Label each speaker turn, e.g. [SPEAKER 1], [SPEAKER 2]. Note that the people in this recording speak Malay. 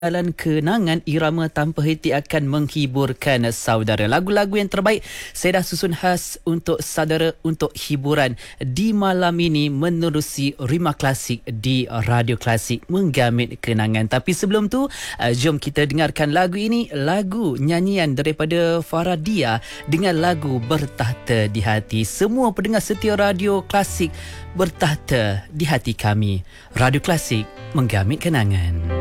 [SPEAKER 1] Jalan Kenangan, irama tanpa henti akan menghiburkan saudara. Lagu-lagu yang terbaik saya dah susun khas untuk saudara untuk hiburan di malam ini menerusi Rima Klasik di Radio Klasik menggamit kenangan. Tapi sebelum tu, jom kita dengarkan lagu ini, lagu nyanyian daripada Faradia dengan lagu Bertahta di Hati. Semua pendengar setia Radio Klasik, bertahta di hati kami. Radio Klasik menggamit kenangan.